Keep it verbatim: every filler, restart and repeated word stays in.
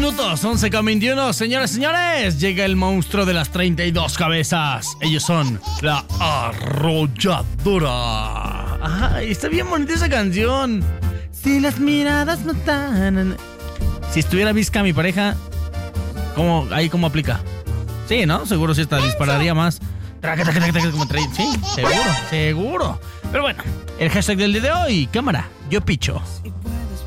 minutos, once con veintiuno. Señores, señores, llega el monstruo de las treinta y dos cabezas. Ellos son la Arrolladora. Ajá, está bien bonita esa canción. Si las miradas no están... Si estuviera Vizca, mi pareja, ¿cómo, ahí cómo aplica? Sí, ¿no? Seguro sí esta dispararía más. Como trae. Sí, seguro, seguro. Pero bueno, el hashtag del día de hoy, cámara, yo picho.